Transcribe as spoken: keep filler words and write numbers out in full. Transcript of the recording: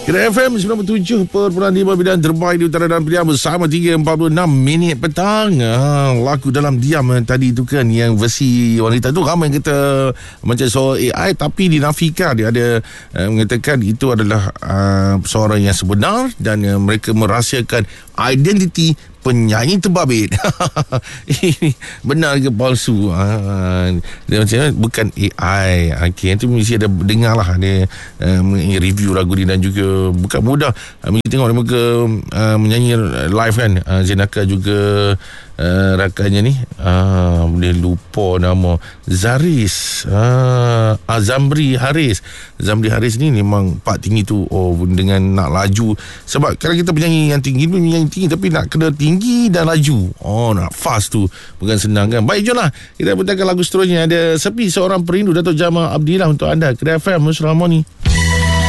Kira F M sembilan puluh tujuh perpuluhan lima bidang terbaik di utara dan Pilihan bersama tiga empat puluh enam minit petang. Ha, lagu Dalam Diam tadi tu kan, yang versi wanita tu ramai kata macam soal A I, tapi dinafikan. Dia ada uh, mengatakan itu adalah uh, seorang yang sebenar dan uh, mereka merahsiakan identiti penyanyi terbabit. Ini benar ke palsu? Ha, dia macam bukan A I. Okey, nanti mesti ada dengar lah dia uh, review lagu ni, dan juga bukan mudah. Uh, kita tengok mereka uh, menyanyi live kan. Uh, Zenaka juga uh, rakannya ni, uh, boleh lupa nama, Zaris, uh, Zamri Haris. Zamri Haris ni memang part tinggi tu. Oh, dengan nak laju, sebab kalau kita penyanyi yang tinggi tu, menyanyi tinggi tapi nak kena tinggi dan laju. Oh, nak fast tu bukan senang kan. Baik, jomlah kita putarkan lagu seterusnya. Ada Sepi Seorang Perindu, Dato' Jamal Abdillah untuk anda. Kira F M Muslim Harmony.